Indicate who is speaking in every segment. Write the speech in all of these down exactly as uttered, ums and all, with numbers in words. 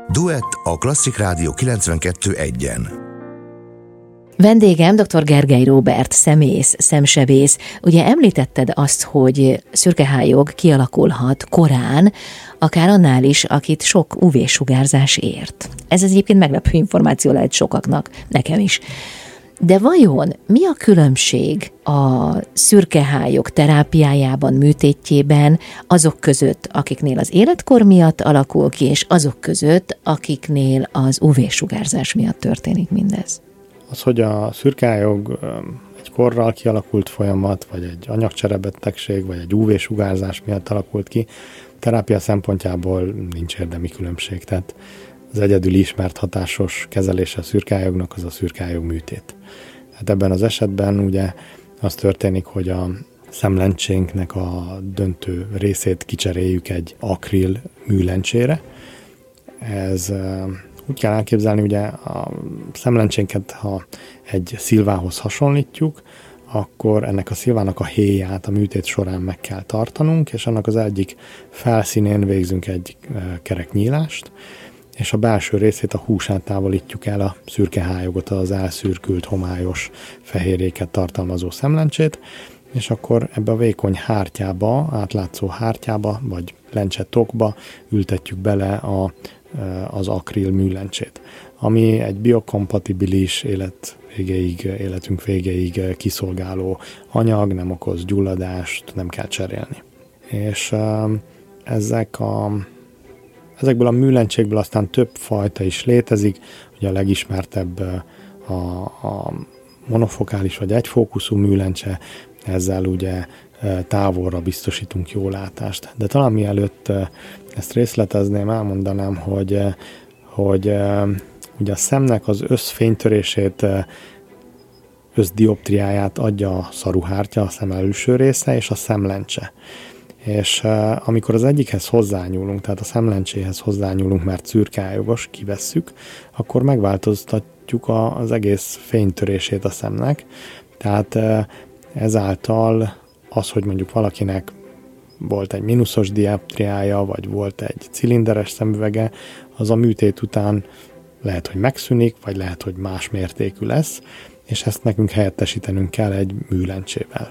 Speaker 1: Duett a Klasszik Rádió kilencvenkettő egyen.
Speaker 2: Vendégem dr. Gergely Róbert, szemész, szemsebész. Ugye említetted azt, hogy szürkehályog kialakulhat korán, akár annál is, akit sok ú vé-sugárzás ért. Ez egyébként meglepő információ lehet sokaknak, nekem is. De vajon mi a különbség a szürkehályog terápiájában, műtétjében azok között, akiknél az életkor miatt alakul ki, és azok között, akiknél az ú vé-sugárzás miatt történik mindez?
Speaker 3: Az, hogy a szürkehályog egy korral kialakult folyamat, vagy egy anyagcserebetegség, vagy egy ú vé-sugárzás miatt alakult ki, terápia szempontjából nincs érdemi különbség. Tehát az egyedüli ismert hatásos kezelése a szürkehályognak az a szürkehályog műtét. Hát ebben az esetben ugye az történik, hogy a szemlencsénknek a döntő részét kicseréljük egy akril műlencsére. Ez úgy kell elképzelni, ugye a szemlencsénket, ha egy szilvához hasonlítjuk, akkor ennek a szilvának a héját a műtét során meg kell tartanunk, és annak az egyik felszínén végzünk egy kerek nyílást, és a belső részét, a húsát távolítjuk el a szürkehályogot, az elszürkült, homályos fehérjéket tartalmazó szemlencsét, és akkor ebbe a vékony hártyába, átlátszó hártyába, vagy lencsetokba ültetjük bele a, az akril műlencsét, ami egy biokompatibilis élet végéig, életünk végéig kiszolgáló anyag, nem okoz gyulladást, nem kell cserélni. És ezek a Ezekből a műlencsékből aztán több fajta is létezik, ugye a legismertebb a, a monofokális vagy egyfókuszú műlencse, ezzel ugye távolra biztosítunk jó látást. De talán mielőtt ezt részletezném, elmondanám, hogy, hogy ugye a szemnek az összfénytörését, összdioptriáját adja a szaruhártya, a szem előső része és a szemlencse. És uh, amikor az egyikhez hozzányúlunk, tehát a szemlencséhez hozzányúlunk, mert szürkehályogos, kivesszük, akkor megváltoztatjuk a, az egész fénytörését a szemnek. Tehát uh, ezáltal az, hogy mondjuk valakinek volt egy mínuszos dioptriája, vagy volt egy cilinderes szemüvege, az a műtét után lehet, hogy megszűnik, vagy lehet, hogy más mértékű lesz, és ezt nekünk helyettesítenünk kell egy műlencsével.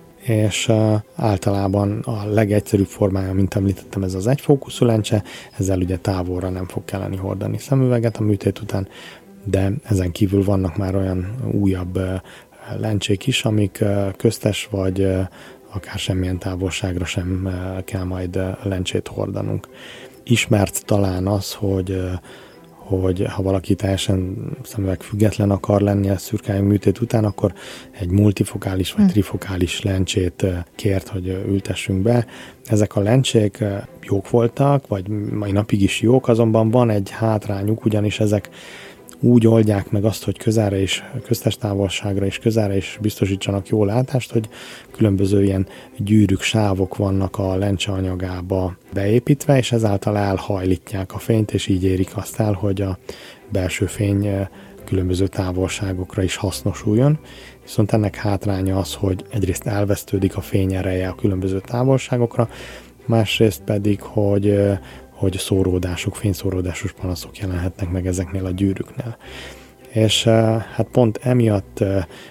Speaker 3: És uh, általában a legegyszerűbb formája, mint említettem, ez az egyfókuszú lencse, ezzel ugye távolra nem fog kelleni hordani szemüveget a műtét után, de ezen kívül vannak már olyan újabb uh, lencsék is, amik uh, köztes vagy uh, akár semmilyen távolságra sem uh, kell majd uh, lencsét hordanunk. Ismert talán az, hogy uh, hogy ha valaki teljesen szemüveg független akar lenni a szürkehályog műtét után, akkor egy multifokális vagy trifokális lencsét kért, hogy ültessünk be. Ezek a lencsék jók voltak, vagy mai napig is jók, azonban van egy hátrányuk, ugyanis ezek úgy oldják meg azt, hogy közelre is, köztes távolságra és közelre is biztosítsanak jó látást, hogy különböző ilyen gyűrűk, sávok vannak a lencse anyagába beépítve, és ezáltal elhajlítják a fényt, és így érik azt el, hogy a belső fény különböző távolságokra is hasznosuljon. Viszont ennek hátránya az, hogy egyrészt elvesztődik a fény ereje a különböző távolságokra, másrészt pedig, hogy hogy szóródások, fényszóródásos panaszok jelenhetnek meg ezeknél a gyűrűknél. És hát pont emiatt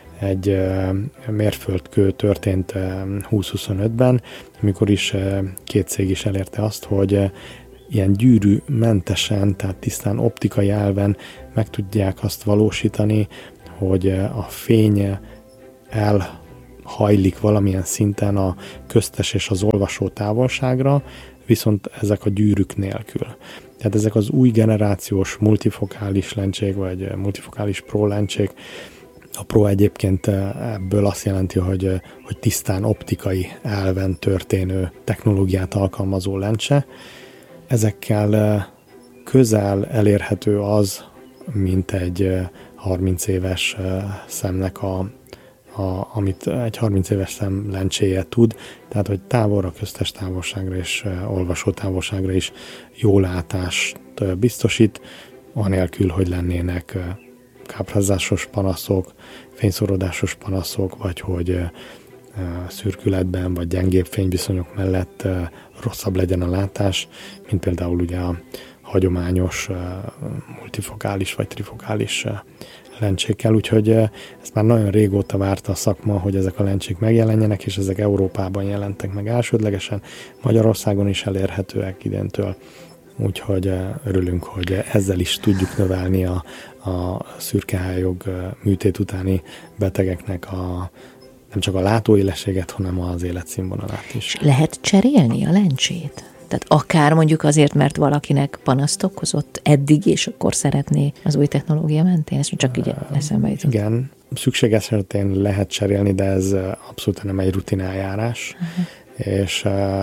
Speaker 3: egy mérföldkő történt húsz-huszonötben, amikor is két cég is elérte azt, hogy ilyen gyűrűmentesen, tehát tisztán optikai elven meg tudják azt valósítani, hogy a fény elhajlik valamilyen szinten a köztes és az olvasó távolságra, viszont ezek a gyűrűk nélkül. Tehát ezek az új generációs multifokális lencsék, vagy multifokális pro lencsék, a pro egyébként ebből azt jelenti, hogy, hogy tisztán optikai elven történő technológiát alkalmazó lencse. Ezekkel közel elérhető az, mint egy harminc éves szemnek a A, amit egy harminc éves szem lencséje tud, tehát hogy távolra, köztes távolságra és olvasó távolságra is jó látást biztosít, anélkül, hogy lennének káprázásos panaszok, fényszóródásos panaszok, vagy hogy szürkületben vagy gyengébb fényviszonyok mellett rosszabb legyen a látás, mint például ugye a hagyományos multifokális vagy trifokális lencsékkel, úgyhogy ezt már nagyon régóta várta a szakma, hogy ezek a lencsék megjelenjenek, és ezek Európában jelentek meg elsődlegesen, Magyarországon is elérhetőek idéntől, úgyhogy örülünk, hogy ezzel is tudjuk növelni a, a szürkehályog műtét utáni betegeknek a, nem csak a látóélességet, hanem az életszínvonalát is.
Speaker 2: Lehet cserélni a lencsét? Tehát akár mondjuk azért, mert valakinek panaszt okozott eddig, és akkor szeretné az új technológia mentén? Ezt csak így eszembe jutott.
Speaker 3: Igen, szükség esetén lehet cserélni, de ez abszolút nem egy rutineljárás. Uh-huh. És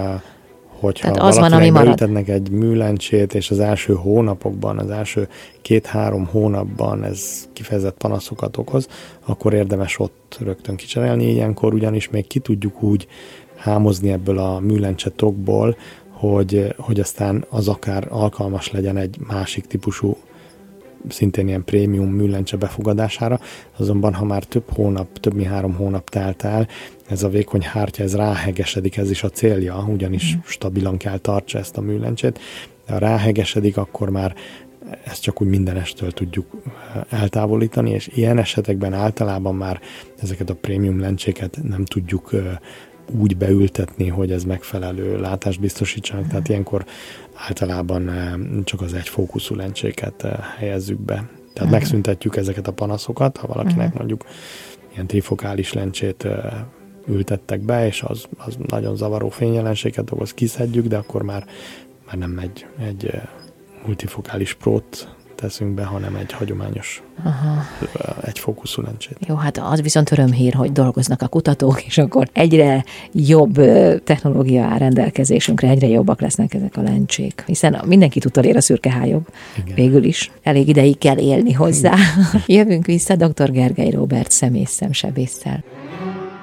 Speaker 3: hogyha
Speaker 2: tehát az
Speaker 3: valakinek
Speaker 2: van,
Speaker 3: beültetnek egy műlencsét, és az első hónapokban, az első két-három hónapban ez kifejezett panaszokat okoz, akkor érdemes ott rögtön kicserélni. Ilyenkor ugyanis még ki tudjuk úgy hámozni ebből a műlencse tokból, hogy, hogy aztán az akár alkalmas legyen egy másik típusú, szintén ilyen prémium műlencse befogadására, azonban ha már több hónap, több mint három hónap telt el, ez a vékony hártya, ez ráhegesedik, ez is a célja, ugyanis mm. stabilan kell tartsa ezt a műlencsét, de ha ráhegesedik, akkor már ezt csak úgy mindenestől tudjuk eltávolítani, és ilyen esetekben általában már ezeket a prémium lencséket nem tudjuk úgy beültetni, hogy ez megfelelő látást biztosítsanak, tehát ilyenkor általában csak az egyfókuszú lencséket helyezzük be. Tehát uh-huh. megszüntetjük ezeket a panaszokat, ha valakinek uh-huh. mondjuk ilyen trifokális lencsét ültettek be, és az, az nagyon zavaró fényjelenséget okoz, kiszedjük, de akkor már, már nem egy, egy multifokális prót teszünk be, hanem egy hagyományos Aha. egyfókuszú lencsét.
Speaker 2: Jó, hát az viszont örömhír, hogy dolgoznak a kutatók, és akkor egyre jobb technológia áll rendelkezésünkre, egyre jobbak lesznek ezek a lencsék. Hiszen mindenkit utolér a szürkehályog. Igen. Végül is. Elég ideig kell élni hozzá. Jövünk vissza doktor Gergely Róbert szemész szemsebésszel.